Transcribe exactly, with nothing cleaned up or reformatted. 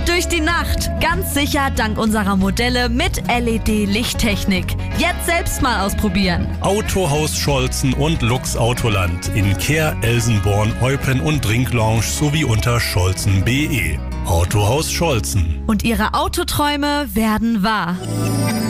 durch die Nacht. Ganz sicher dank unserer Modelle mit L E D-Lichttechnik. Jetzt selbst mal ausprobieren. Autohaus Scholzen und Lux Autoland in Kehr, Elsenborn, Eupen und Trinklounge sowie unter scholzen punkt de. Autohaus Scholzen. Und Ihre Autoträume werden wahr.